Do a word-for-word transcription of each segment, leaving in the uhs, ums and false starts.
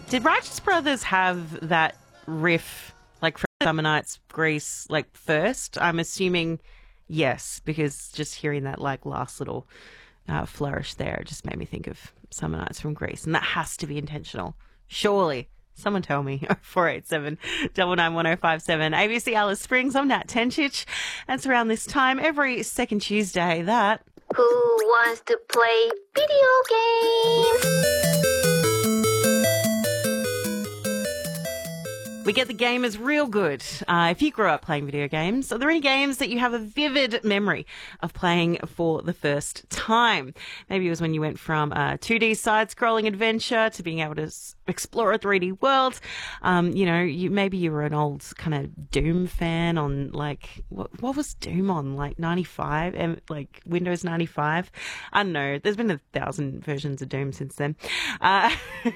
Did Righteous Brothers have that riff, like, from Summer Nights, Grease, like, first? I'm assuming yes, because just hearing that, like, last little uh, flourish there just made me think of Summer Nights from Grease. And that has to be intentional. Surely. Someone tell me. four eight seven, nine nine one oh five seven. A B C Alice Springs. I'm Nat Tenchich. And it's around this time every second Tuesday that... Who wants to play video games? We get the gamers real good. Uh, if you grew up playing video games, are there any games that you have a vivid memory of playing for the first time? Maybe it was when you went from a two D side-scrolling adventure to being able to s- explore a three D world. Um, you know, you maybe you were an old kind of Doom fan on, like, what, what was Doom on? Like ninety-five? Um, like Windows ninety-five? I don't know. There's been a thousand versions of Doom since then. Uh,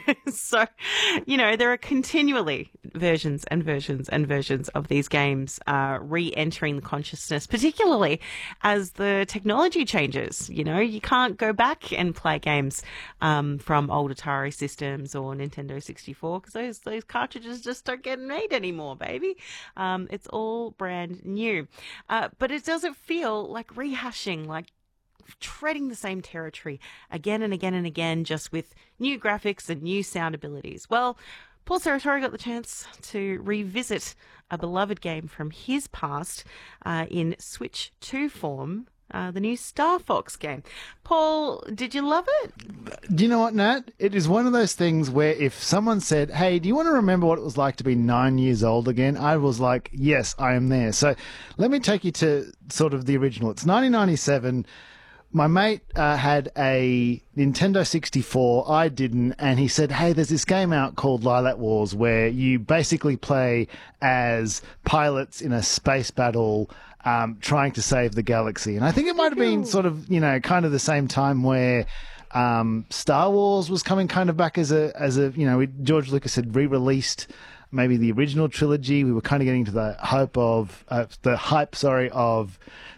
so, you know, there are continually versions and versions and versions of these games uh, re-entering the consciousness, particularly as the technology changes. You know, you can't go back and play games um, from old Atari systems or Nintendo sixty-four because those those cartridges just don't get made anymore, baby. Um, it's all brand new. Uh, but it doesn't feel like rehashing, like treading the same territory again and again and again, just with new graphics and new sound abilities. Well, Paul Serratori got the chance to revisit a beloved game from his past uh, in Switch two form, uh, the new Star Fox game. Paul, did you love it? Do you know what, Nat? It is one of those things where if someone said, hey, do you want to remember what it was like to be nine years old again? I was like, yes, I am there. So let me take you to sort of the original. It's nineteen ninety-seven. My mate uh, had a Nintendo sixty-four, I didn't, and he said, hey, there's this game out called Lilac Wars where you basically play as pilots in a space battle um, trying to save the galaxy. And I think it might have been sort of, you know, kind of the same time where um, Star Wars was coming kind of back as a, as a you know, George Lucas had re-released maybe the original trilogy. We were kind of getting to the hope of, uh, the hype, sorry, of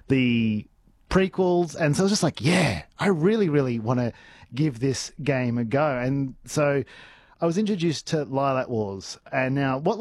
the prequels, and so I was just like, yeah, I really, really want to give this game a go. And so I was introduced to Lilac Wars, and now what